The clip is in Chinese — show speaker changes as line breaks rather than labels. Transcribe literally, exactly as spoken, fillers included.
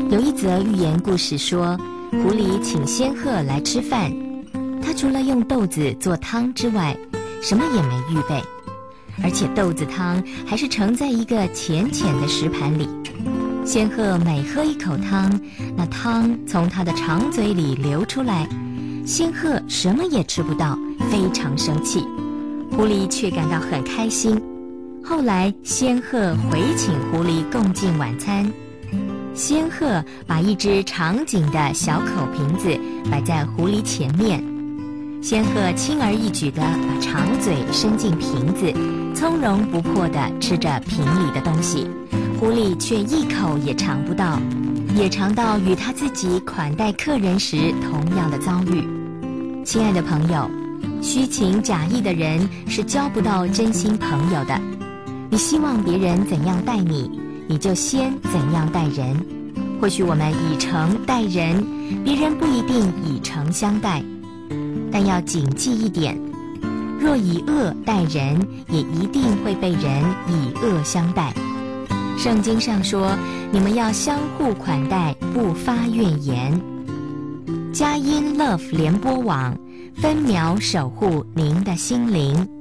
有一则寓言故事说，狐狸请仙鹤来吃饭，他除了用豆子做汤之外，什么也没预备，而且豆子汤还是盛在一个浅浅的石盘里。仙鹤每喝一口汤，那汤从他的长嘴里流出来，仙鹤什么也吃不到，非常生气。狐狸却感到很开心。后来仙鹤回请狐狸共进晚餐，仙鹤把一只长颈的小口瓶子摆在狐狸前面，仙鹤轻而易举地把长嘴伸进瓶子，从容不迫地吃着瓶里的东西，狐狸却一口也尝不到，也尝到与他自己款待客人时同样的遭遇。亲爱的朋友，虚情假意的人是交不到真心朋友的。你希望别人怎样待你，你就先怎样待人。或许我们以诚待人，别人不一定以诚相待，但要谨记一点，若以恶待人，也一定会被人以恶相待。圣经上说，你们要相互款待，不发怨言。佳音 Love 联播网分秒守护您的心灵。